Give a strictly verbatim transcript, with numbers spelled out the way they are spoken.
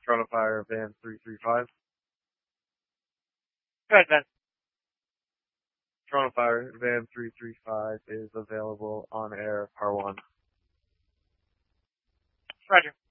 Toronto Fire, van three three five. Go ahead, Ben. Toronto Fire, van three three five is available on air, par one. Roger.